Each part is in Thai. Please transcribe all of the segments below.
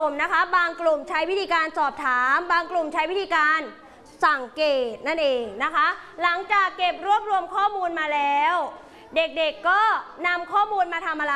กลุ่มนะคะบางกลุ่มใช้วิธีการสอบถามบางกลุ่มใช้วิธีการสังเกตนั่นเองนะคะหลังจากเก็บรวบรวมข้อมูลมาแล้วเด็กๆก็นำข้อมูลมาทำอะไร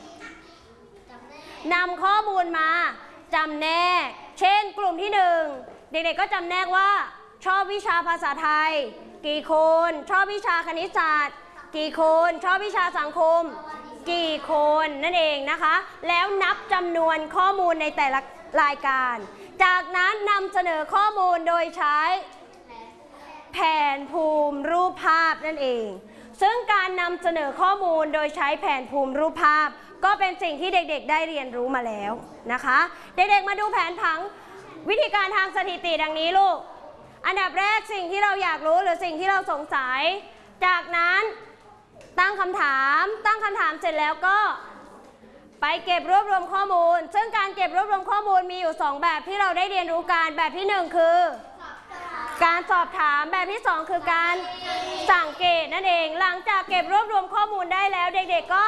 นำข้อมูลมาจำแนกเช่นกลุ่มที่1เด็กๆก็จำแนกว่าชอบวิชาภาษาไทยกี่คนชอบวิชาคณิตศาสตร์กี่คนชอบวิชาสังคมกี่คนนั่นเองนะคะแล้วนับจำนวนข้อมูลในแต่ละรายการจากนั้นนำเสนอข้อมูลโดยใช้แผนภูมิรูปภาพนั่นเองซึ่งการนำเสนอข้อมูลโดยใช้แผนภูมิรูปภาพก็เป็นสิ่งที่เด็กๆได้เรียนรู้มาแล้วนะคะเด็กๆมาดูแผนผังวิธีการทางสถิติดังนี้ลูกอันดับแรกสิ่งที่เราอยากรู้หรือสิ่งที่เราสงสัยจากนั้นตั้งคำถามเสร็จแล้วก็ไปเก็บรวบรวมข้อมูลซึ่งการเก็บรวบรวมข้อมูลมีอยู่2แบบที่เราได้เรียนรู้กันแบบที่1คือการสอบถามแบบที่2คือการสังเกตนั่นเองหลังจากเก็บรวบรวมข้อมูลได้แล้วเด็กๆก็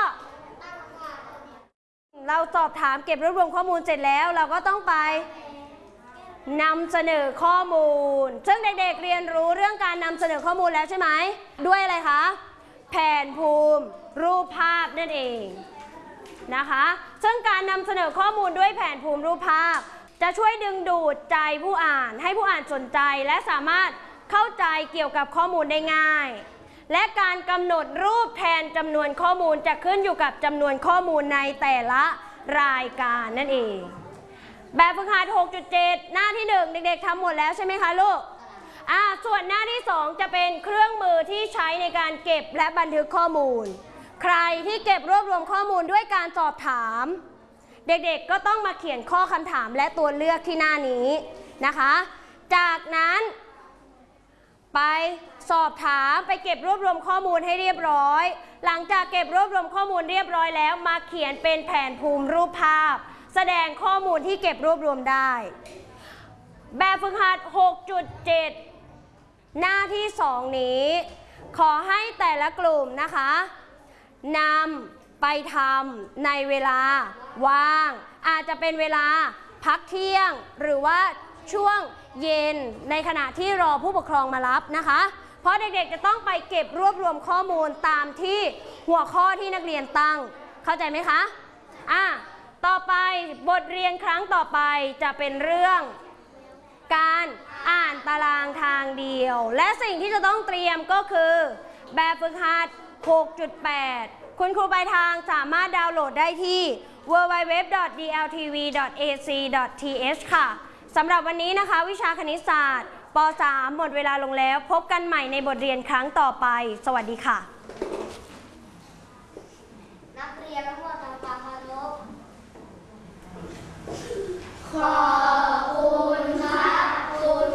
เราสอบถามเก็บรวบรวมข้อมูลเสร็จแล้วเราก็ต้องไปนำเสนอข้อมูลซึ่งเด็กๆเรียนรู้เรื่องการนำเสนอข้อมูลแล้วใช่ไหมด้วยอะไรคะแผนภูมิรูปภาพนั่นเองนะคะซึ่งการนำเสนอข้อมูลด้วยแผนภูมิรูปภาพจะช่วยดึงดูดใจผู้อ่านให้ผู้อ่านสนใจและสามารถเข้าใจเกี่ยวกับข้อมูลได้ง่ายและการกำหนดรูปแทนจำนวนข้อมูลจะขึ้นอยู่กับจำนวนข้อมูลในแต่ละรายการนั่นเองแบบฝึกหัด 6.7 หน้าที่1เด็กๆทำหมดแล้วใช่ไหมคะลูกส่วนหน้าที่2จะเป็นเครื่องมือที่ใช้ในการเก็บและบันทึกข้อมูลใครที่เก็บรวบรวมข้อมูลด้วยการสอบถามเด็กๆก็ต้องมาเขียนข้อคำถามและตัวเลือกที่หน้านี้นะคะจากนั้นไปสอบถามไปเก็บรวบรวมข้อมูลให้เรียบร้อยหลังจากเก็บรวบรวมข้อมูลเรียบร้อยแล้วมาเขียนเป็นแผนภูมิรูปภาพแสดงข้อมูลที่เก็บรวบรวมได้แบบฝึกหัด 6.7 หน้าที่2นี้ขอให้แต่ละกลุ่มนะคะนำไปทำในเวลาว่างอาจจะเป็นเวลาพักเที่ยงหรือว่าช่วงเย็นในขณะที่รอผู้ปกครองมารับนะคะเพราะเด็กๆจะต้องไปเก็บรวบรวมข้อมูลตามที่หัวข้อที่นักเรียนตั้งเข้าใจไหมคะต่อไปบทเรียนครั้งต่อไปจะเป็นเรื่องการอ่านตารางทางเดียวและสิ่งที่จะต้องเตรียมก็คือแบบฝึกหัด 6.8 คุณครูปลายทางสามารถดาวน์โหลดได้ที่ www.dltv.ac.th ค่ะสำหรับวันนี้นะคะวิชาคณิตศาสตร์ป .3 หมดเวลาลงแล้วพบกันใหม่ในบทเรียนครั้งต่อไปสวัสดีค่ะ